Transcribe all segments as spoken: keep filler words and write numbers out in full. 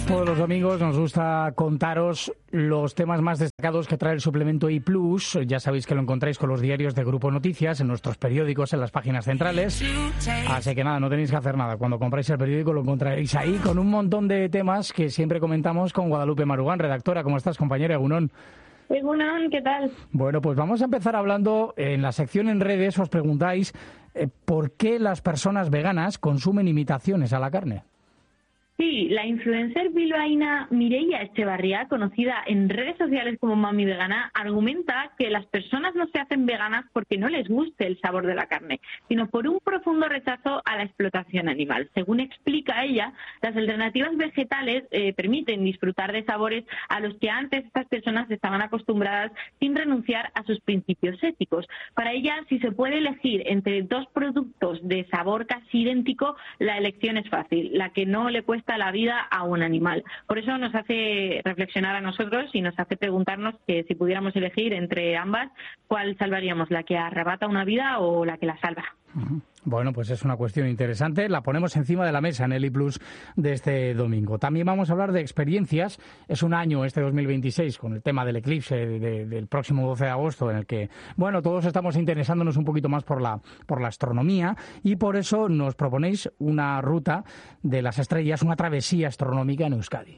Todos los domingos nos gusta contaros los temas más destacados que trae el suplemento I plus. Ya sabéis que lo encontráis con los diarios de Grupo Noticias, en nuestros periódicos, en las páginas centrales. Así que nada, no tenéis que hacer nada. Cuando compráis el periódico lo encontraréis ahí con un montón de temas que siempre comentamos con Guadalupe Marugán, redactora. ¿Cómo estás, compañera? Egunon. Egunon, ¿qué tal? Bueno, pues vamos a empezar hablando. En la sección en redes os preguntáis eh, ¿por qué las personas veganas consumen imitaciones a la carne? Sí, la influencer bilbaína Mireia Echevarría, conocida en redes sociales como Mami Vegana, argumenta que las personas no se hacen veganas porque no les guste el sabor de la carne, sino por un profundo rechazo a la explotación animal. Según explica ella, las alternativas vegetales eh, permiten disfrutar de sabores a los que antes estas personas estaban acostumbradas sin renunciar a sus principios éticos. Para ella, si se puede elegir entre dos productos de sabor casi idéntico, la elección es fácil, la que no le cuesta la vida a un animal. Por eso nos hace reflexionar a nosotros y nos hace preguntarnos que si pudiéramos elegir entre ambas, ¿cuál salvaríamos? ¿La que arrebata una vida o la que la salva? Uh-huh. Bueno, pues es una cuestión interesante. La ponemos encima de la mesa en el I plus de este domingo. También vamos a hablar de experiencias. Es un año, este dos mil veintiséis, con el tema del eclipse de, de, del próximo doce de agosto, en el que, bueno, todos estamos interesándonos un poquito más por la, por la astronomía, y por eso nos proponéis una ruta de las estrellas, una travesía astronómica en Euskadi.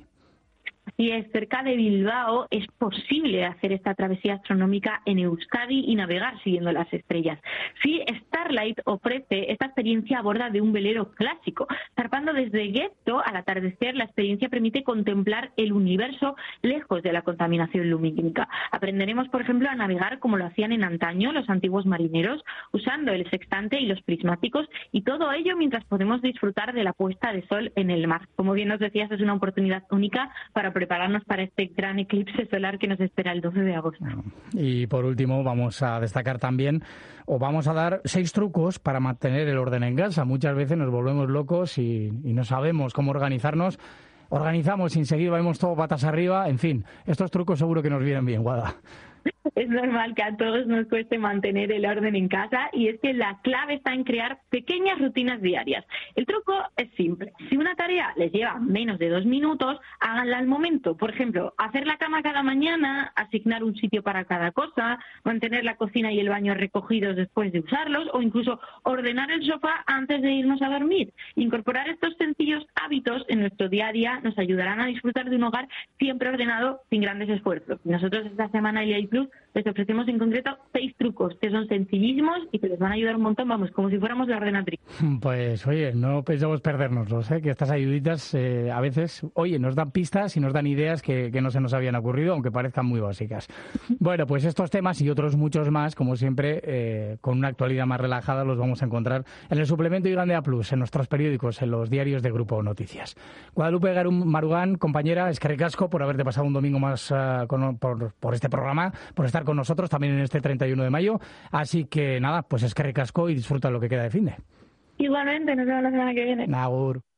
Así es, cerca de Bilbao es posible hacer esta travesía astronómica en Euskadi y navegar siguiendo las estrellas. Sí, Starlight ofrece esta experiencia a bordo de un velero clásico. Zarpando desde Getto al atardecer, la experiencia permite contemplar el universo lejos de la contaminación lumínica. Aprenderemos, por ejemplo, a navegar como lo hacían en antaño los antiguos marineros, usando el sextante y los prismáticos, y todo ello mientras podemos disfrutar de la puesta de sol en el mar. Como bien nos decías, es una oportunidad única para prepararnos para este gran eclipse solar que nos espera el doce de agosto. Y por último vamos a destacar también, o vamos a dar seis trucos para mantener el orden en casa. Muchas veces nos volvemos locos y, y no sabemos cómo organizarnos. Organizamos sin seguir, vamos todo patas arriba. En fin, estos trucos seguro que nos vienen bien, Guada. Es normal que a todos nos cueste mantener el orden en casa, y es que la clave está en crear pequeñas rutinas diarias. El truco es simple. Si una tarea les lleva menos de dos minutos, háganla al momento. Por ejemplo, hacer la cama cada mañana, asignar un sitio para cada cosa, mantener la cocina y el baño recogidos después de usarlos, o incluso ordenar el sofá antes de irnos a dormir. Incorporar estos sencillos hábitos en nuestro día a día nos ayudarán a disfrutar de un hogar siempre ordenado sin grandes esfuerzos. Nosotros esta semana en I plus les ofrecemos en concreto seis trucos que son sencillísimos y que les van a ayudar un montón, vamos, como si fuéramos la ordenatriz. Pues oye, no pensamos perdérnoslos, ¿eh? Que estas ayuditas eh, a veces, oye, nos dan pistas y nos dan ideas que, que no se nos habían ocurrido, aunque parezcan muy básicas. Bueno, pues estos temas y otros muchos más, como siempre, eh, con una actualidad más relajada, los vamos a encontrar en el suplemento I Gandea Plus, en nuestros periódicos, en los diarios de Grupo Noticias. Guadalupe Marugán, compañera, eskerrik asko por haberte pasado un domingo más uh, con, por, por este programa, por estar con nosotros también en este treinta y uno de mayo. Así que nada, pues eskerrik asko y disfruta lo que queda de finde. Igualmente, nos vemos la semana que viene. Agur.